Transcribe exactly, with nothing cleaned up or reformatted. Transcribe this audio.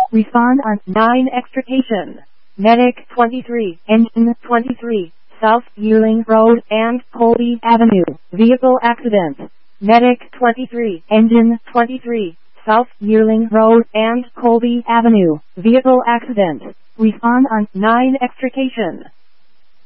Respond on nine extrication. Medic twenty-three, engine twenty-three, South Yearling Road and Colby Avenue, vehicle accident. Medic twenty-three, engine twenty-three, South Yearling Road and Colby Avenue, vehicle accident. Respond on nine extrication.